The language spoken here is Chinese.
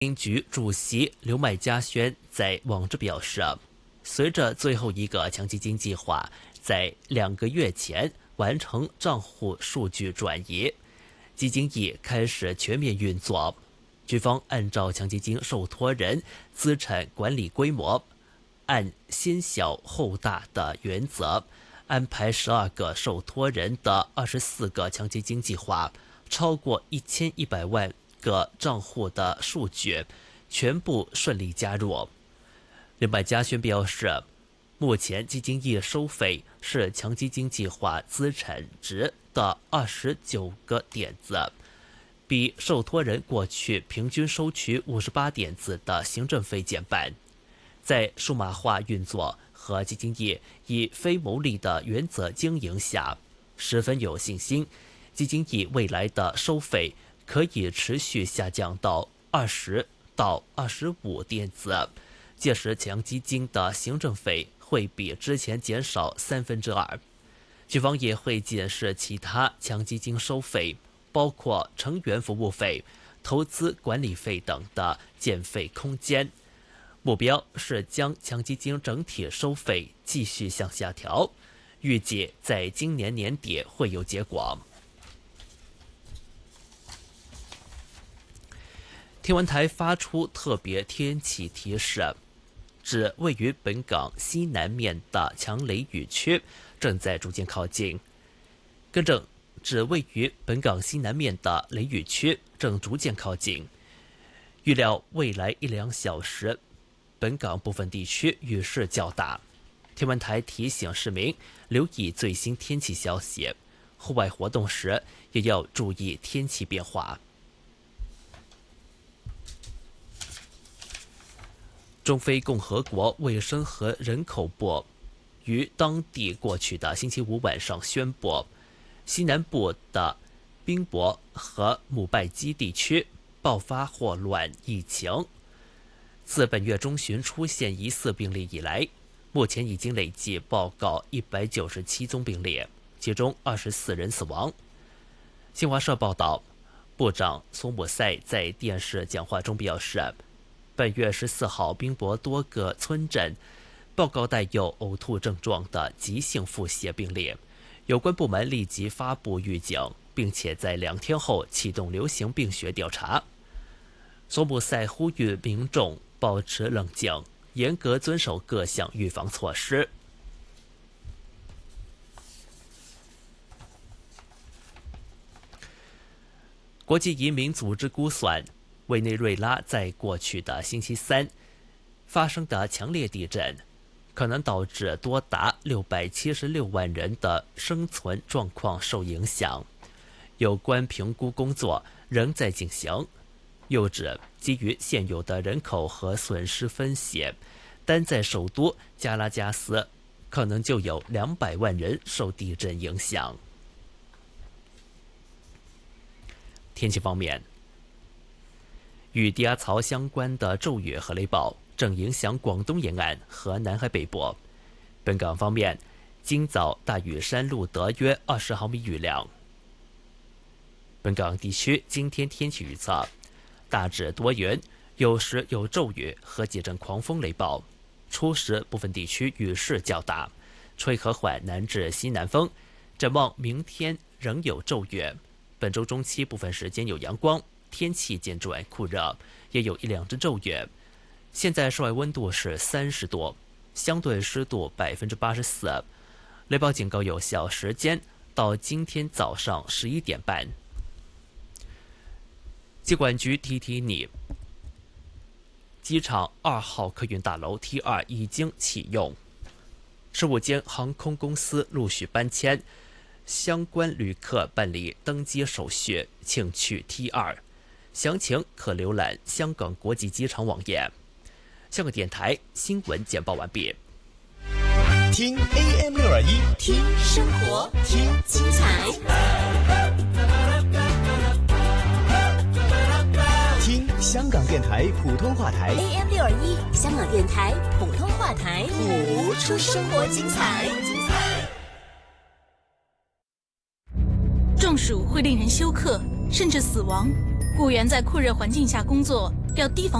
局主席刘麦嘉轩在网志表示，随着最后一个强基金计划在2个月前完成账户数据转移，基金已开始全面运作。局方按照强基金受托人资产管理规模，按先小后大的原则，安排12个受托人的24个强基金计划，超过1100万个账户的数据全部顺利加入。刘麦嘉轩表示，目前基金业收费是强基金计划资产值的29个点子，比受托人过去平均收取58点子的行政费减半。在数码化运作和基金业以非牟利的原则经营下，十分有信心，基金业未来的收费可以持续下降到20到25点子，届时强基金的行政费会比之前减少2/3。局方也会检视其他强基金收费，包括成员服务费、投资管理费等的减费空间。目标是将强基金整体收费继续向下调，预计在今年年底会有结果。天文台发出特别天气提示，指位于本港西南面的强雷雨区正在逐渐靠近。更正，指位于本港西南面的雷雨区正逐渐靠近。预料未来1-2小时，本港部分地区雨势较大。天文台提醒市民留意最新天气消息，户外活动时也要注意天气变化。中非共和国卫生和人口部于当地过去的星期五晚上宣布，西南部的宾博和姆拜基地区爆发霍乱疫情。自本月中旬出现疑似病例以来，目前已经累计报告197宗病例，其中24人死亡。新华社报道，部长索姆塞在电视讲话中表示，本月14号，宾博多个村镇报告带有呕吐症状的急性腹泻病例，有关部门立即发布预警，并且在2天后启动流行病学调查。索姆塞呼吁民众保持冷静，严格遵守各项预防措施。国际移民组织估算，委内瑞拉在过去的星期三发生的强烈地震，可能导致多达676万人的生存状况受影响。有关评估工作仍在进行。又指，基于现有的人口和损失分析，单在首都加拉加斯，可能就有200万人受地震影响。天气方面，与低压槽相关的骤雨和雷暴正影响广东沿岸和南海北部。本港方面，今早大屿山录得约20毫米雨量。本港地区今天天气预测，大致多云，有时有骤雨和几阵狂风雷暴，初时部分地区雨势较大，吹和缓南至西南风。展望明天仍有骤雨，本周中期部分时间有阳光，天气渐转酷热，也有1-2阵骤雨。现在室外温度是30度，相对湿度84%，雷暴警告有效时间到今天早上11点半。机管局提提你，机场2号客运大楼 T2 已经启用，15间航空公司陆续搬迁，相关旅客办理登机手续，请去 T2。详情可浏览香港国际机场网页。香港电台新闻简报完毕。 听 AM621， 听生活，听精彩， 听香港电台普通话台 AM621， 香港电台普通话台， 谱出生活精彩。 中暑会令人休克，甚至死亡。 雇员在酷热环境下工作，要提防